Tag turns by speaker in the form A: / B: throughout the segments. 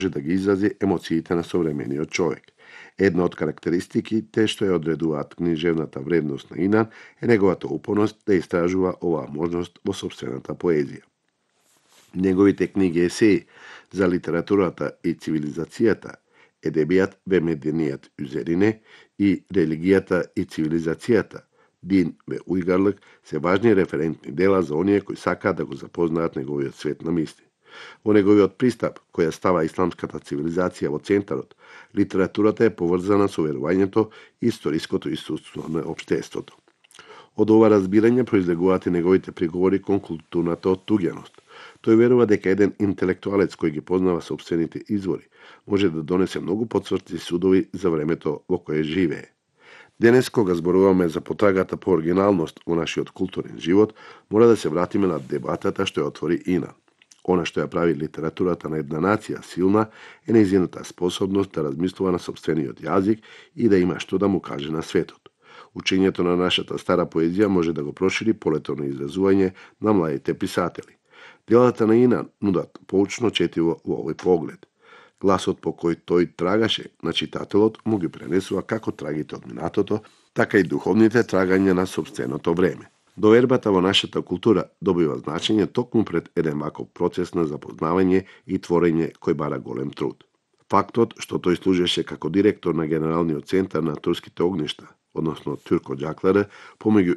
A: да ги изрази емоциите на современиот човек. Една од карактеристиките што ја одредуваат книжевната вредност на Инан е неговата упорност да истражува оваа можност во сопствената поезија. Неговите книги есеи за литературата и цивилизацијата, Едебијат ве меденијат üzerine и Религијата и цивилизацијата, Din ve Uygarlık се важни референтни дела за оние кои сакаат да го запознаат неговиот свет на мисли. Во неговиот пристап, која става исламската цивилизација во центарот, литературата е поврзана со верувањето и историското искуство на општеството. Од ова разбирање произлегуваат и неговите приговори кон културната оттуѓеност. Тој верува дека еден интелектуалец кој ги познава сопствените извори може да донесе многу потврди судови за времето во кое живее. Денес, кога зборуваме за потрагата по оригиналност во нашиот културен живот, мора да се вратиме на дебатата што ја отвори Инан. Она што ја прави литературата на една нација силна е нејзината способност да размислува на сопствениот јазик и да има што да му каже на светот. Учењето на нашата стара поезија може да го прошири полето на изразување на младите писатели. Делата на Инан нудат поучно четиво во овој поглед. Гласот по кој тој трагаше на читателот му ги пренесува како трагите од минатото, така и духовните трагања на сопственото време. Довербата во нашата култура добива значење токму пред еден ваков процес на запознавање и творење кој бара голем труд. Фактот што тој служеше како директор на Генералниот центар на турските огништа, односно Турко Джакларе, помеѓу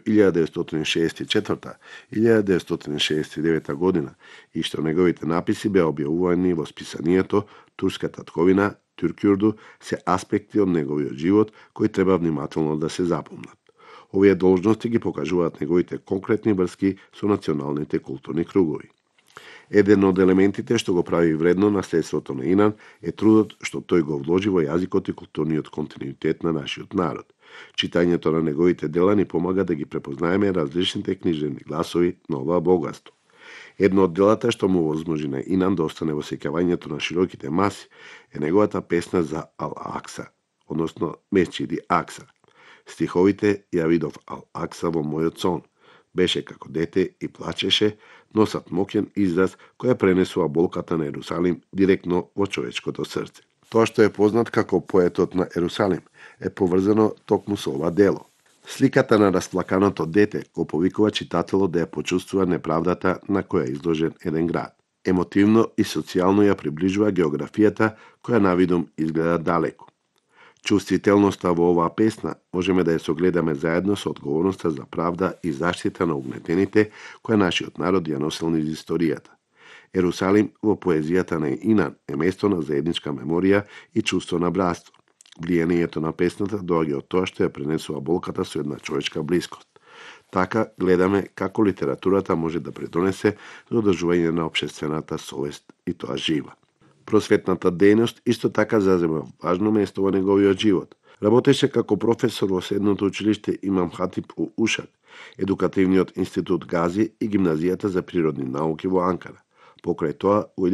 A: 1964 и 1969 година, и што неговите написи беа објавувани во списанието Турска татковина, Түркјурду, се аспекти од неговиот живот кои треба внимателно да се запомнат. Овие должности ги покажуваат неговите конкретни врски со националните културни кругови. Еден од елементите што го прави вредно наследството на Инан е трудот што тој го вложи во јазикот и културниот континуитет на нашиот народ. Читањето на неговите дела ни помага да ги препознаеме различните книжевни гласови на ова богатство. Едно од делата што му возможи на Инан да остане во сеќавањето на широките маси е неговата песна за Ал-Акса, односно Месчиди Акса. Стиховите ја видов Ал-Акса во мојот сон. Беше како дете и плачеше, носат моќен израз која пренесува болката на Ерусалим директно во човечкото срце. Тоа што е познат како поетот на Ерусалим е поврзано токму со ова дело. Сликата на расплаканото дете го повикува читателот да ја почувствува неправдата на која е изложен еден град. Емотивно и социјално ја приближува географијата која навидум изгледа далеко. Чувствителноста во оваа песна можеме да ја согледаме заедно со одговорноста за правда и заштита на угнетените која нашиот народ ја носел низ историјата. Ерусалим во поезијата на Инан е место на заедничка меморија и чувство на братство. Влијанието на песната доаѓа од тоа што ја пренесува болката со една човечка блискост. Така гледаме како литературата може да придонесе до одржување на општествената совест и тоа жива. Просветната дејност исто така зазема важно место во неговиот живот. Работеше како професор во средното училиште Имам Хатип у Ушак, едукативниот институт Гази и гимназијата за природни науки во Анкара. Покрај тоа, во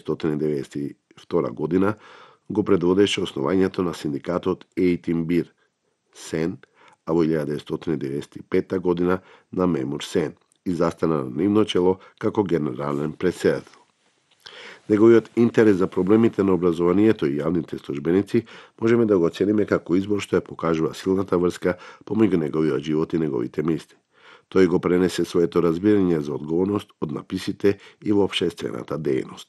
A: 1992 година го предводеше основањето на синдикатот Ејтим Бир Сен, а во 1995 година на Мемур Сен и застана на нивно чело како генерален председател. Неговиот интерес за проблемите на образованието и јавните службеници можеме да го оцениме како избор што ја покажува силната врска помеѓу неговиот живот и неговите мисли. Тој го пренесе своето разбирање за одговорност од написите и во општествената дејност.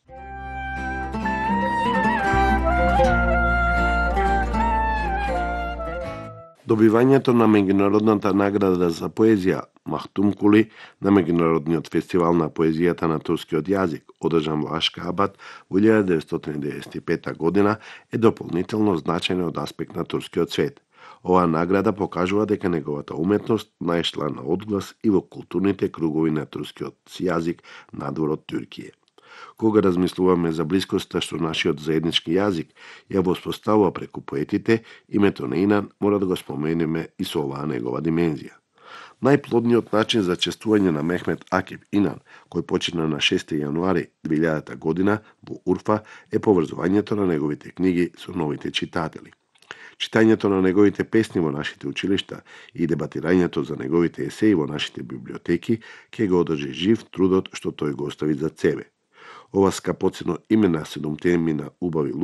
A: Добивањето на меѓународната награда за поезија Махтумкули на Меѓународниот фестивал на поезијата на турскиот јазик, одржан во Ашкабад во 1995 година, е дополнително значајна од аспект на турскиот свет. Оваа награда покажува дека неговата уметност наишла на одглас и во културните кругови на турскиот јазик надвор од Туркија. Кога размислуваме за блискоста што нашиот заеднички јазик ја воспоставува преку поетите, името на Инан мора да го споменеме и со оваа негова димензија. Најплодниот начин за честување на Мехмет Акип Инан, кој почина на 6 јануари 2000 година во Урфа, е поврзувањето на неговите книги со новите читатели. Читањето на неговите песни во нашите училишта и дебатирањето за неговите есеи во нашите библиотеки ќе го одржи жив трудот што тој го остави за себе. Ова скапоцено име на 7 убави